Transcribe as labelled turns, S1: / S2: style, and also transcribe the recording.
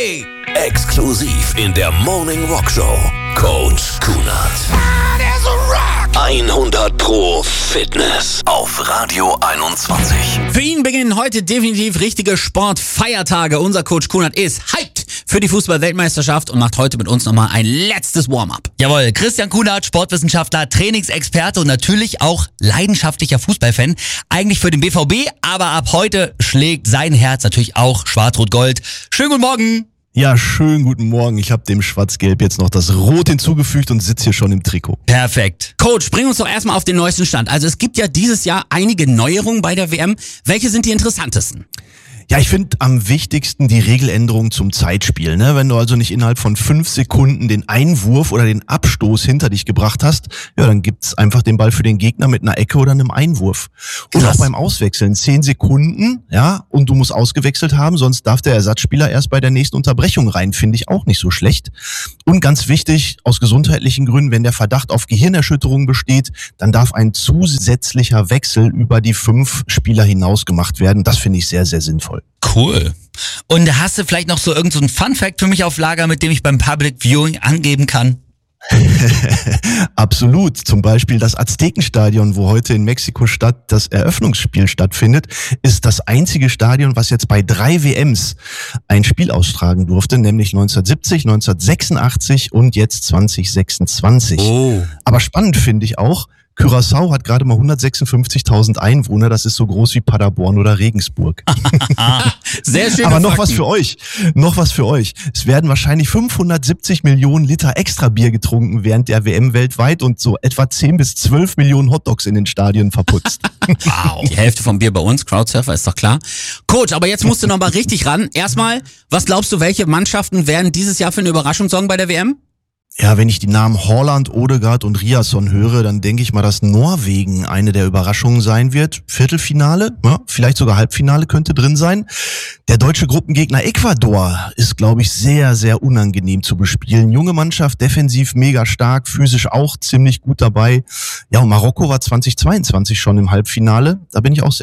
S1: Hey! Exklusiv in der Morning Rock Show. Coach Kunert. 100% Fitness auf Radio 21.
S2: Für ihn beginnen heute definitiv richtige Sportfeiertage. Unser Coach Kunert ist hyped für die Fußball-Weltmeisterschaft und macht heute mit uns nochmal ein letztes Warm-up.
S3: Jawohl, Christian Kunert, Sportwissenschaftler, Trainingsexperte und natürlich auch leidenschaftlicher Fußballfan. Eigentlich für den BVB, aber ab heute schlägt sein Herz natürlich auch Schwarz-Rot-Gold. Schönen guten Morgen!
S4: Ja, schönen guten Morgen. Ich habe dem Schwarz-Gelb jetzt noch das Rot hinzugefügt und sitze hier schon im Trikot.
S3: Perfekt.
S2: Coach, bring uns doch erstmal auf den neuesten Stand. Also es gibt ja dieses Jahr einige Neuerungen bei der WM. Welche sind die interessantesten?
S4: Ja, ich finde am wichtigsten die Regeländerung zum Zeitspiel. Ne? Wenn du also nicht innerhalb von 5 Sekunden den Einwurf oder den Abstoß hinter dich gebracht hast, ja, dann gibt's einfach den Ball für den Gegner mit einer Ecke oder einem Einwurf. Und auch beim Auswechseln 10 Sekunden, ja, und du musst ausgewechselt haben, sonst darf der Ersatzspieler erst bei der nächsten Unterbrechung rein, finde ich auch nicht so schlecht. Und ganz wichtig, aus gesundheitlichen Gründen, wenn der Verdacht auf Gehirnerschütterung besteht, dann darf ein zusätzlicher Wechsel über die 5 Spieler hinaus gemacht werden. Das finde ich sehr, sehr sinnvoll.
S3: Cool. Und hast du vielleicht noch so irgendein Fun-Fact für mich auf Lager, mit dem ich beim Public Viewing angeben kann?
S4: Absolut. Zum Beispiel das Aztekenstadion, wo heute in Mexiko-Stadt das Eröffnungsspiel stattfindet, ist das einzige Stadion, was jetzt bei 3 WMs ein Spiel austragen durfte, nämlich 1970, 1986 und jetzt 2026.
S3: Oh.
S4: Aber spannend finde ich auch, Curaçao hat gerade mal 156.000 Einwohner, das ist so groß wie Paderborn oder Regensburg.
S2: Sehr schön.
S4: Aber noch was für euch, Es werden wahrscheinlich 570 Millionen Liter Extrabier getrunken während der WM weltweit und so etwa 10 bis 12 Millionen Hotdogs in den Stadien verputzt.
S2: Wow. Die Hälfte vom Bier bei uns, Crowdsurfer, ist doch klar. Coach, aber jetzt musst du noch mal richtig ran. Erstmal, was glaubst du, welche Mannschaften werden dieses Jahr für eine Überraschung sorgen bei der WM?
S4: Ja, wenn ich die Namen Haaland, Odegaard und Riasson höre, dann denke ich mal, dass Norwegen eine der Überraschungen sein wird. Viertelfinale, ja, vielleicht sogar Halbfinale könnte drin sein. Der deutsche Gruppengegner Ecuador ist, glaube ich, sehr, sehr unangenehm zu bespielen. Junge Mannschaft, defensiv mega stark, physisch auch ziemlich gut dabei. Ja, und Marokko war 2022 schon im Halbfinale. Da bin ich auch sehr